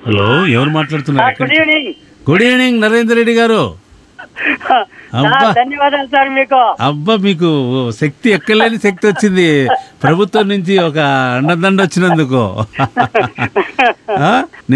Hello, ఎవరు మాట్లాడుతున్నారు? Good evening. Good evening Narender Reddy గారు. అబ్బా ధన్యవాదాలు సార్ మీకు. అబ్బా, మీకు శక్తి ఎక్కలేని శక్తి వచ్చింది ప్రభుత్వం నుంచి, ఒక అండదండ వచ్చినందుకు. ఆ?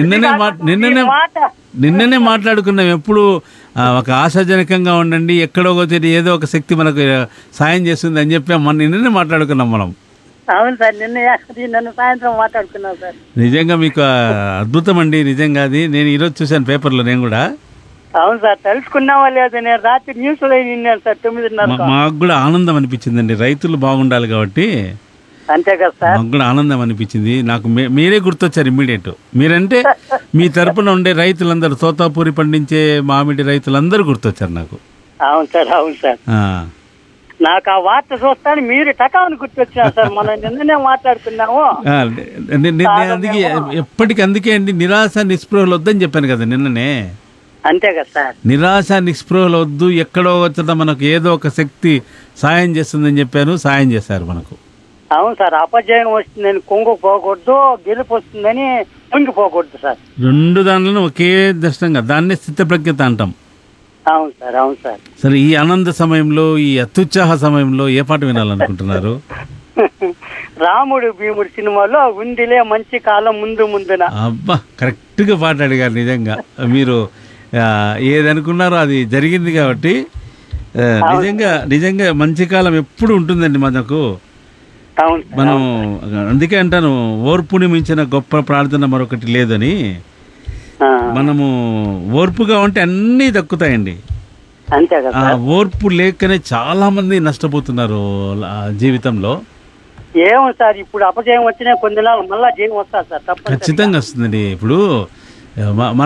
నిన్ననే మాట్లాడుకున్నాం. ఎప్పుడు ఒక ఆశాజనకంగా ఉండండి, ఎక్కడో ఏదో ఒక శక్తి మనకు సాయం చేస్తుంది అని చెప్పి నిన్ననే మాట్లాడుకున్నాం మనం. అవును సార్, నిన్న సాయంత్రం మాట్లాడుకున్నాం సార్. నిజంగా మీకు అద్భుతం అండి, నిజంగా. అది నేను ఈరోజు చూశాను పేపర్లో నేను కూడా. అవును సార్, తెలుసుకున్నావా లేదు? నేను రాత్రి న్యూస్ లో విన్నాను సార్ 9:30. మాకు కూడా ఆనందం అనిపించిందండి, రైతులు బాగుండాలి కాబట్టి. అంతే కదా సార్. మాకు కూడా ఆనందం అనిపించింది. నాకు మీరే గుర్తొచ్చారు ఇమ్మీడియట్. మీరంటే మీ తరపున ఉండే రైతులందరూ, తోతాపూరి పండించే మామిడి రైతులందరూ గుర్తొచ్చారు నాకు. అవును సార్, అవును సార్. నాకు ఆ వార్త చూస్తాను మీరు టకాన్ని గుర్తొచ్చారు సార్. మనం నిన్ననే మాట్లాడుకున్నాము. అందుకే అందుకే అండి, నిరాశ నిస్పృహలు వద్దని చెప్పాను కదా నిన్ననే. అంతే కదా సార్. నిరాశ నిస్పృహలు వద్దు, ఎక్కడో వచ్చట మనకు ఏదో ఒక శక్తి సాయం చేస్తుందని చెప్పాను. సాయం చేశారు మనకు. అవును సార్, అపజయం వస్తుందని కుంగిపోకూడదు, గెలుపు వస్తుందని కుంగిపోకూడదు సార్. రెండు దానిలను ఒకే దర్శనంగా, దాన్నే స్థితప్రజ్ఞత అంటాం. అవును సార్, అవును సార్. సరే, ఈ ఆనంద సమయంలో, ఈ అత్యుత్సాహ సమయంలో ఏ పాట వినాలనుకుంటున్నారు? రాముడు భీముడు సినిమాలో ఉందిలే మంచి కాలం ముందు ముందున. అబ్బా, కరెక్ట్గా పాట అడిగారు. నిజంగా మీరు ఏది అనుకున్నారో అది జరిగింది కాబట్టి. నిజంగా మంచి కాలం ఎప్పుడు ఉంటుందండి మనకు. మనం అందుకే అంటాను, ఓర్పుని మించిన గొప్ప ప్రార్థన మరొకటి లేదని. మనము ఓర్పుగా ఉంటే అన్నీ దక్కుతాయండి. అంతే కదా. ఓర్పు లేకనే చాలా మంది నష్టపోతున్నారు జీవితంలో. ఏమో సార్, ఇప్పుడు అపజయం వచ్చినా కొన్ని నెలలు మళ్ళా జయం వస్తారు సార్, తప్పనిసరిగా. ఖచ్చితంగా వస్తుందండి. ఇప్పుడు